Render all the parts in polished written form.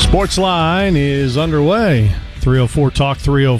Sports Line is underway. 304-TALK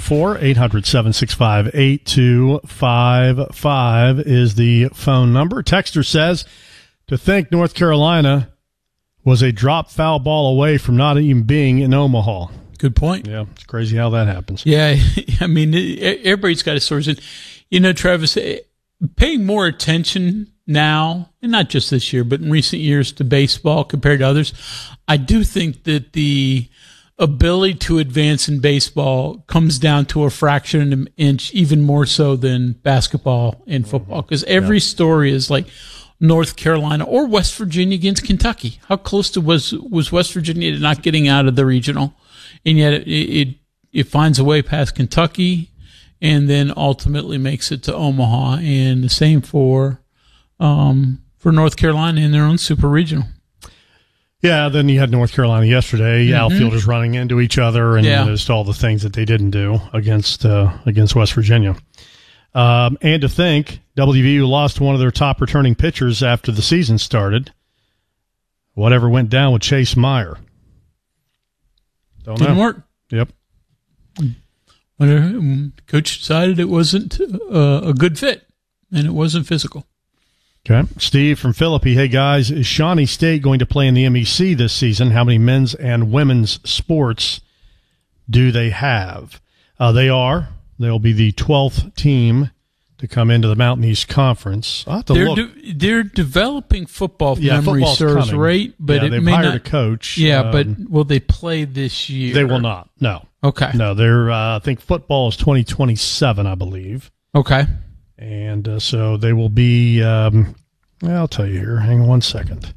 304-807-6585 is the phone number. Texter says, to think North Carolina was a drop foul ball away from not even being in Omaha. Good point. Yeah, it's crazy how that happens. Yeah, I mean, everybody's got a story. You know, Travis, paying more attention now, and not just this year, but in recent years to baseball compared to others, I do think that the ability to advance in baseball comes down to a fraction of an inch, even more so than basketball and football, because every story is like North Carolina or West Virginia against Kentucky. How close was West Virginia to not getting out of the regional? And yet it finds a way past Kentucky and then ultimately makes it to Omaha. And the same for North Carolina in their own super regional. Yeah, then you had North Carolina yesterday, outfielders running into each other, and just all the things that they didn't do against West Virginia. And to think, WVU lost one of their top returning pitchers after the season started. Whatever went down with Chase Meyer. Didn't work. Yep. Coach decided it wasn't a good fit, and it wasn't physical. Okay. Steve from Philippi. Hey, guys, is Shawnee State going to play in the MEC this season? How many men's and women's sports do they have? They are. They'll be the 12th team to come into the Mountain East Conference. I'll have to look. They're developing football, if memory serves coming. right, but they've hired a coach. Yeah, but will they play this year? They will not. No. Okay. No, they're. I think football is 2027, I believe. Okay. And so they will be. I'll tell you here. Hang on one second.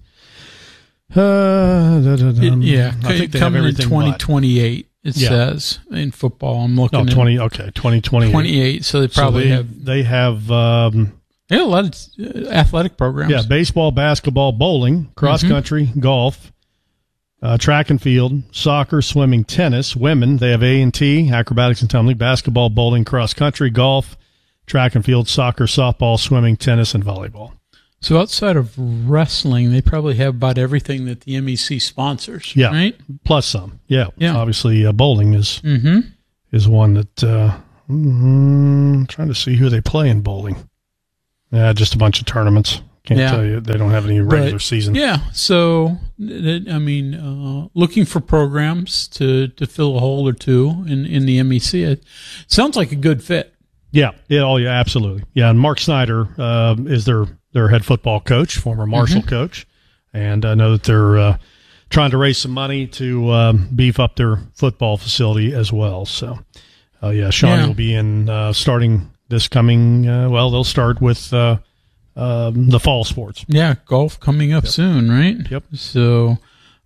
Yeah, I think they coming have in 2028. It says in football. I'm looking. Oh, 2028. 28. So they probably have. They have. A lot of athletic programs. Yeah, baseball, basketball, bowling, cross country, golf, track and field, soccer, swimming, tennis. Women, they have A&T, acrobatics and tumbling, basketball, bowling, cross country, golf, track and field, soccer, softball, swimming, tennis, and volleyball. So outside of wrestling, they probably have about everything that the MEC sponsors. Yeah, right? Plus some. Yeah. Obviously, bowling is one that. Trying to see who they play in bowling. Yeah, just a bunch of tournaments. Can't tell you. They don't have any regular season. Yeah, so, I mean, looking for programs to fill a hole or two in the MEC. It sounds like a good fit. Yeah. Absolutely. Yeah, and Mark Snyder is their head football coach, former Marshall coach. And I know that they're trying to raise some money to beef up their football facility as well. So, Shawnee will be in starting this coming, they'll start with the fall sports. Yeah, golf coming up soon, right? Yep. So,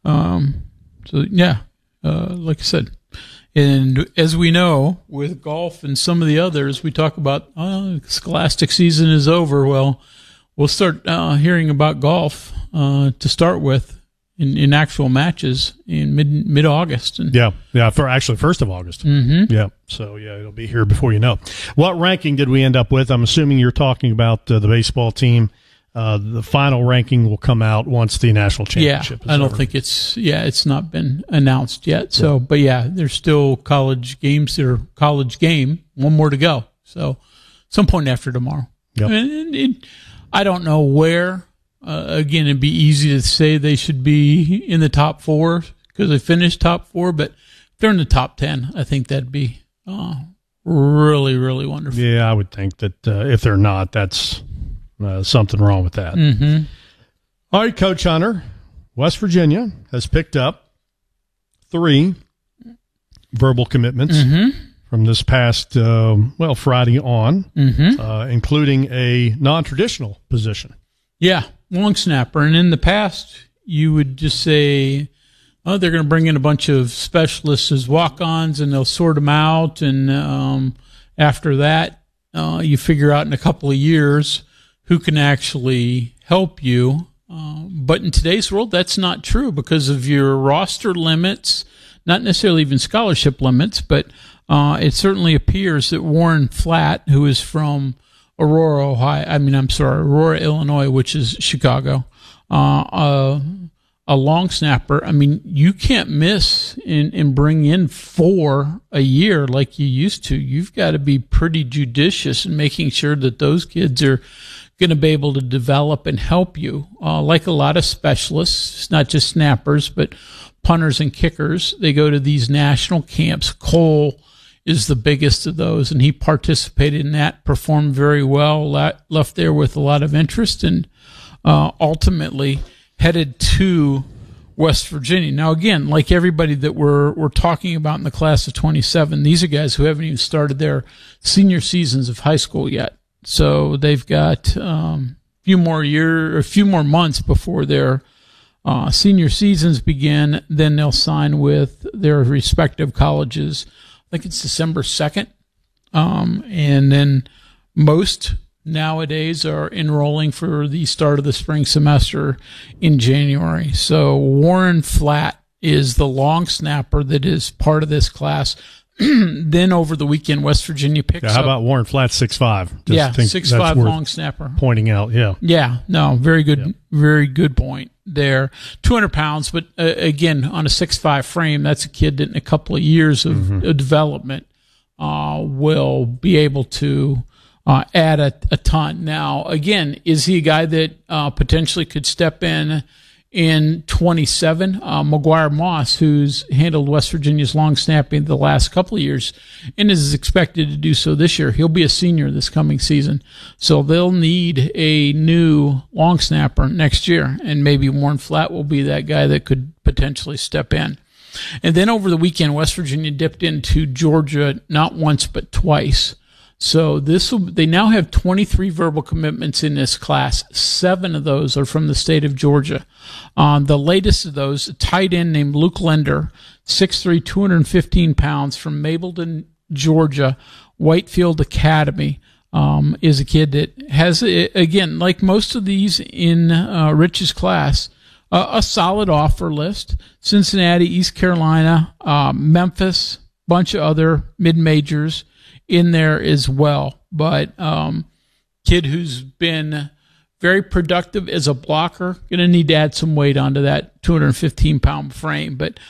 like I said, and as we know, with golf and some of the others, we talk about scholastic season is over. Well, we'll start hearing about golf to start with in actual matches in mid-August. For actually 1st of August. Yeah. So, it'll be here before you know. What ranking did we end up with? I'm assuming you're talking about the baseball team. The final ranking will come out once the national championship is I don't over. think it's not been announced yet. So, but there's still college games. College game, one more to go. So, some point after tomorrow. Yep. And I don't know where. Again, it'd be easy to say they should be in the top 4 because they finished top 4, but if they're in the top 10, I think that'd be really, really wonderful. Yeah, I would think that if they're not, that's something wrong with that. All right, Coach Hunter, West Virginia has picked up 3 verbal commitments from this past, Friday on, including a non-traditional position. Yeah, long snapper. And in the past, you would just say, they're going to bring in a bunch of specialists as walk-ons, and they'll sort them out. And after that, you figure out in a couple of years who can actually help you. But in today's world, that's not true because of your roster limits, not necessarily even scholarship limits, but it certainly appears that Warren Flatt, who is from Aurora, Illinois, which is Chicago, a long snapper, I mean, you can't miss and bring in 4 a year like you used to. You've got to be pretty judicious in making sure that those kids are going to be able to develop and help you. Like a lot of specialists, it's not just snappers, but punters and kickers. They go to these national camps. Cole is the biggest of those, and he participated in that, performed very well, left there with a lot of interest, and ultimately headed to West Virginia. Now, again, like everybody that we're talking about in the class of 27, these are guys who haven't even started their senior seasons of high school yet. So they've got a few more months before their senior seasons begin. Then they'll sign with their respective colleges. I think it's December 2nd. And then most nowadays are enrolling for the start of the spring semester in January. So Warren Flatt is the long snapper that is part of this class. Then over the weekend, West Virginia picks up. How about Warren Flatt, 6'5"? Yeah, 6'5" long snapper. Pointing out, yeah. Yeah, no, very good point there. 200 pounds, but again, on a 6'5" frame, that's a kid that in a couple of years of development will be able to add a ton. Now, again, is he a guy that potentially could step in 27? McGuire Moss, who's handled West Virginia's long snapping the last couple of years and is expected to do so this year. He'll be a senior this coming season. So they'll need a new long snapper next year, and maybe Warren Flatt will be that guy that could potentially step in. And then over the weekend, West Virginia dipped into Georgia not once but twice. So they now have 23 verbal commitments in this class. 7 of those are from the state of Georgia. The latest of those, a tight end named Luke Linder, 6'3", 215 pounds, from Mableton, Georgia, Whitefield Academy, is a kid that has, again, like most of these in Rich's class, a solid offer list. Cincinnati, East Carolina, Memphis, bunch of other mid-majors in there as well. But kid who's been very productive as a blocker, going to need to add some weight onto that 215-pound frame. But,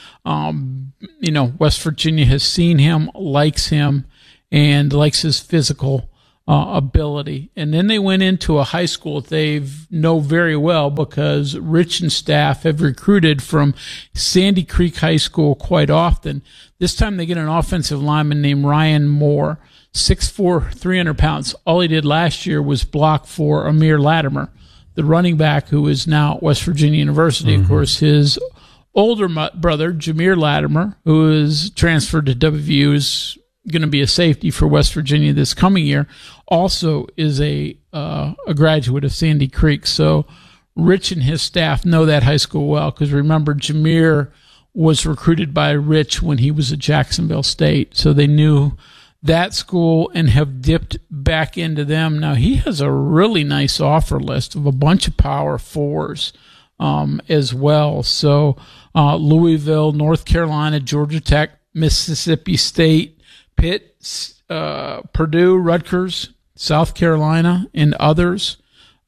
West Virginia has seen him, likes him, and likes his physical ability. And then they went into a high school that they know very well because Rich and staff have recruited from Sandy Creek High School quite often. This time they get an offensive lineman named Ryan Moore, 6'4", 300 pounds. All he did last year was block for Amir Latimer, the running back who is now at West Virginia University. Of course, his older brother, Jameer Latimer, who is transferred to WVU, is going to be a safety for West Virginia this coming year, also is a graduate of Sandy Creek. So Rich and his staff know that high school well because remember, Jameer was recruited by Rich when he was at Jacksonville State. So they knew that school and have dipped back into them. Now, he has a really nice offer list of a bunch of Power Fours as well. So Louisville, North Carolina, Georgia Tech, Mississippi State, Pitt, Purdue, Rutgers, South Carolina, and others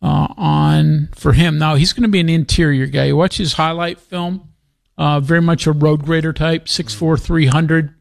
for him. Now, he's going to be an interior guy. You watch his highlight film, very much a road grader type, 6'4", 300.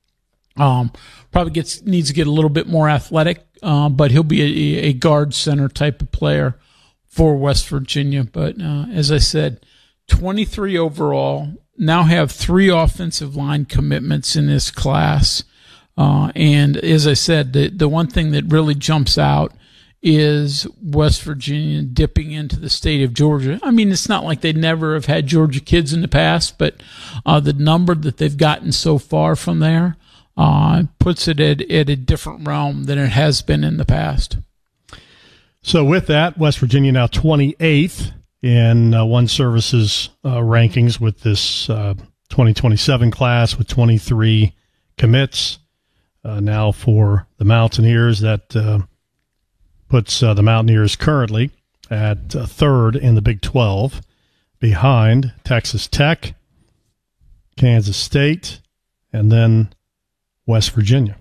Probably needs to get a little bit more athletic, but he'll be a guard center type of player for West Virginia. But as I said, 23 overall, now have 3 offensive line commitments in this class. And as I said, the one thing that really jumps out is West Virginia dipping into the state of Georgia. I mean, it's not like they never have had Georgia kids in the past, but the number that they've gotten so far from there puts it at a different realm than it has been in the past. So with that, West Virginia now 28th in One Services rankings with this 2027 class with 23 commits. Now for the Mountaineers, that puts the Mountaineers currently at 3rd in the Big 12, behind Texas Tech, Kansas State, and then West Virginia.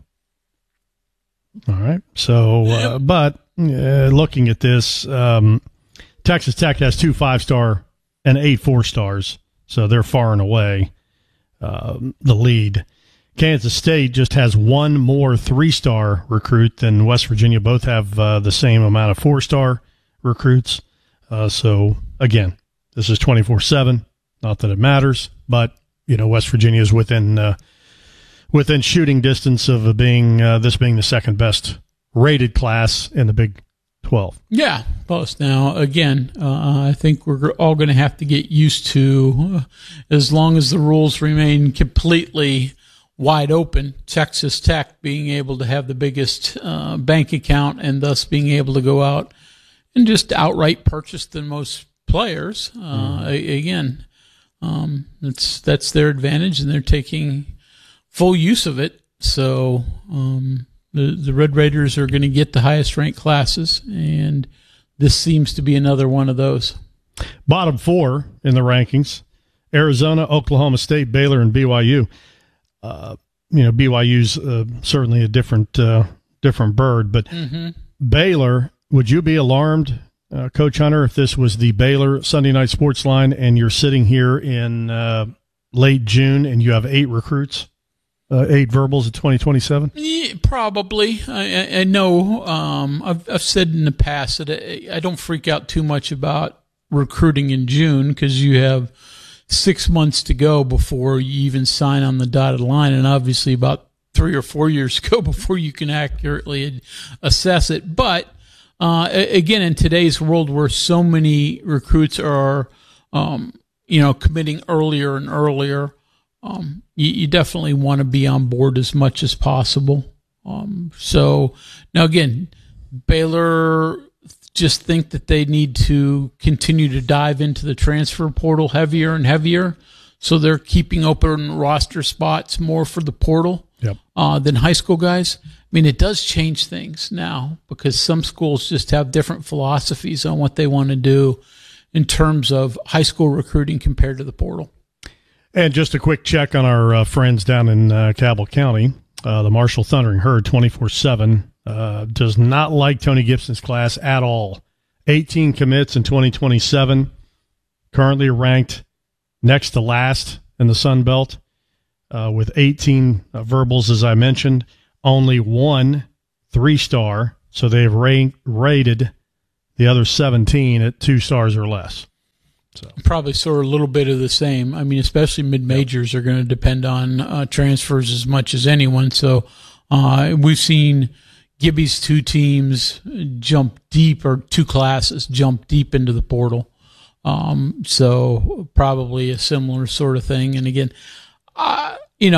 All right. So, but looking at this, Texas Tech has 2 5-star and 8 4-stars So they're far and away the lead. Kansas State just has one more 3-star recruit than West Virginia. Both have the same amount of 4-star recruits. So, again, this is 24/7. Not that it matters, but, West Virginia is within shooting distance of this being the second best rated class in the Big 12. Yeah, close. Now, again, I think we're all going to have to get used to, as long as the rules remain completely wide open, Texas Tech being able to have the biggest bank account and thus being able to go out and just outright purchase than most players. Again, that's their advantage, and they're taking full use of it. So the Red Raiders are going to get the highest ranked classes, and this seems to be another one of those. Bottom 4 in the rankings: Arizona, Oklahoma State, Baylor, and BYU. BYU's certainly a different bird, but Baylor, would you be alarmed, Coach Hunter, if this was the Baylor Sunday Night Sports Line and you're sitting here in late June and you have 8 recruits, 8 verbals at 2027? Yeah, probably. I know I've said in the past that I don't freak out too much about recruiting in June because you have 6 months to go before you even sign on the dotted line, and obviously about 3 or 4 years to go before you can accurately assess it. But again, in today's world where so many recruits are, committing earlier and earlier, you definitely want to be on board as much as possible. So now again, Baylor just think that they need to continue to dive into the transfer portal heavier and heavier. So they're keeping open roster spots more for the portal than high school guys. I mean, it does change things now because some schools just have different philosophies on what they want to do in terms of high school recruiting compared to the portal. And just a quick check on our friends down in Cabell County. The Marshall Thundering Herd 24/7 does not like Tony Gibson's class at all. 18 commits in 2027, currently ranked next to last in the Sun Belt with 18 verbals, as I mentioned. Only 1 3-star, so they've rated the other 17 at 2 stars or less. So probably sort of a little bit of the same. I mean, especially mid-majors are going to depend on transfers as much as anyone. So we've seen Gibby's 2 teams jump deep, or 2 classes jump deep into the portal. So probably a similar sort of thing. And again, I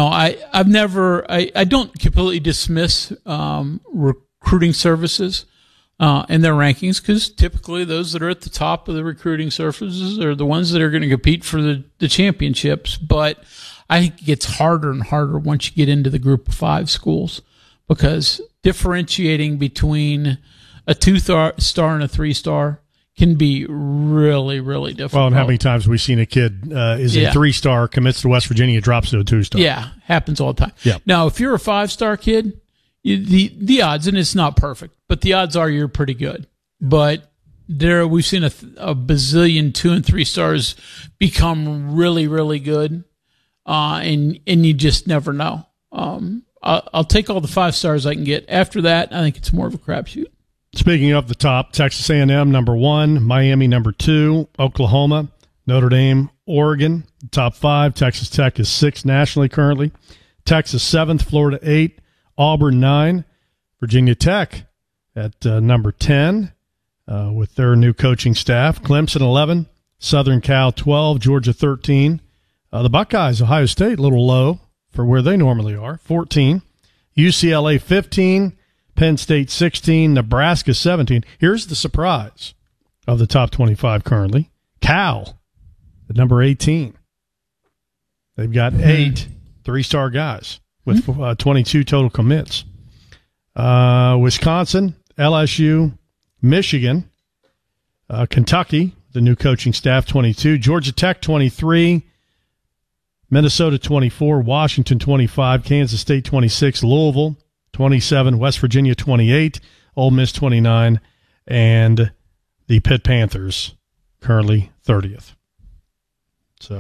don't completely dismiss recruiting services in their rankings, because typically those that are at the top of the recruiting services are the ones that are going to compete for the championships. But I think it gets harder and harder once you get into the group of 5 schools, because differentiating between a 2-star and a 3-star can be really, really difficult. Well, and how many times have we seen a kid is a 3-star, commits to West Virginia, drops to a 2-star? Yeah, happens all the time. Yeah. Now, if you're a 5-star kid, the odds, and it's not perfect, but the odds are you're pretty good. But we've seen a bazillion 2 and 3 stars become really, really good, and you just never know. I'll take all the 5 stars I can get. After that, I think it's more of a crapshoot. Speaking of the top, Texas A&M number 1, Miami number 2, Oklahoma, Notre Dame, Oregon, top 5. Texas Tech is 6 nationally currently. Texas 7th, Florida 8, Auburn 9, Virginia Tech at number 10 with their new coaching staff. Clemson 11, Southern Cal 12, Georgia 13. The Buckeyes, Ohio State, a little low for where they normally are, 14. UCLA 15, Penn State 16, Nebraska 17. Here's the surprise of the top 25 currently. Cal at number 18. They've got 8 3-star guys with 22 total commits. Wisconsin, LSU, Michigan, Kentucky, the new coaching staff, 22. Georgia Tech, 23. Minnesota, 24. Washington, 25. Kansas State, 26. Louisville, 27. West Virginia, 28. Ole Miss, 29. And the Pitt Panthers, currently 30th. So,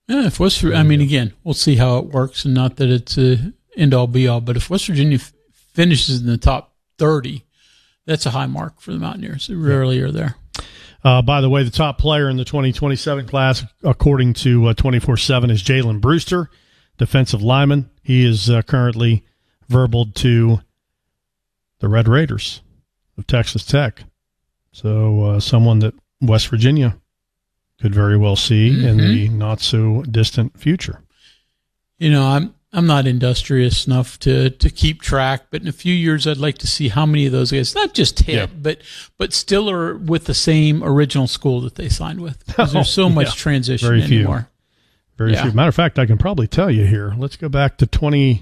Yeah, if again, we'll see how it works, and not that it's a end-all, be-all, but if West Virginia finishes in the top 30, that's a high mark for the Mountaineers. They rarely are there. By the way, the top player in the 2027 class, according to 24/7, is Jalen Brewster, defensive lineman. He is currently verbaled to the Red Raiders of Texas Tech. So someone that West Virginia could very well see in the not-so-distant future. I'm not industrious enough to keep track, but in a few years, I'd like to see how many of those guys not just hit, but still are with the same original school that they signed with. Because there's so much transition very anymore. Very few. Matter of fact, I can probably tell you here. Let's go back to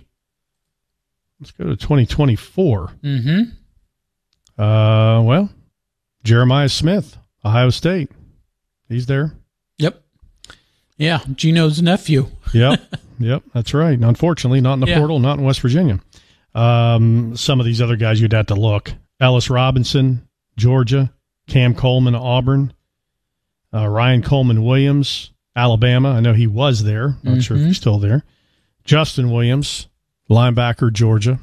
2024. Well, Jeremiah Smith, Ohio State. He's there. Yep. Yeah, Gino's nephew. Yep, that's right. Unfortunately, not in the portal, not in West Virginia. Some of these other guys you'd have to look. Ellis Robinson, Georgia. Cam Coleman, Auburn. Ryan Coleman-Williams, Alabama. I know he was there. Not sure if he's still there. Justin Williams, linebacker, Georgia.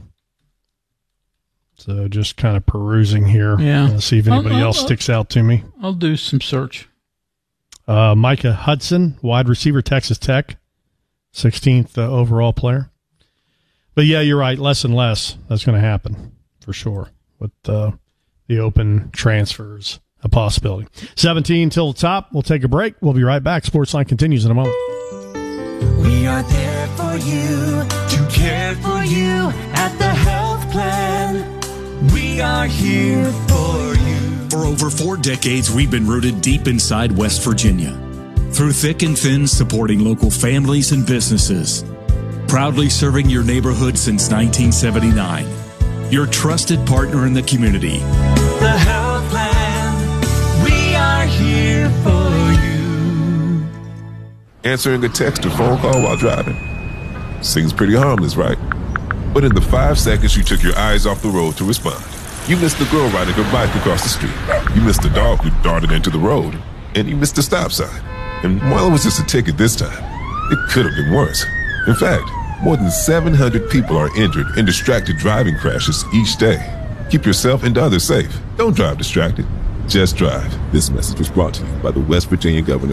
So just kind of perusing here. See if anybody else sticks out to me. I'll do some search. Micah Hudson, wide receiver, Texas Tech. 16th overall player. But yeah, you're right. Less and less. That's going to happen for sure with the open transfers, a possibility. 17 till the top. We'll take a break. We'll be right back. Sportsline continues in a moment. We are there for you, to care for you at the health plan. We are here for you. For over 4 decades, we've been rooted deep inside West Virginia. Through thick and thin, supporting local families and businesses. Proudly serving your neighborhood since 1979. Your trusted partner in the community. The Health Plan. We are here for you. Answering a text or phone call while driving. Seems pretty harmless, right? But in the 5 seconds you took your eyes off the road to respond, you missed the girl riding her bike across the street. You missed the dog who darted into the road. And you missed the stop sign. And while it was just a ticket this time, it could have been worse. In fact, more than 700 people are injured in distracted driving crashes each day. Keep yourself and others safe. Don't drive distracted. Just drive. This message was brought to you by the West Virginia Governor.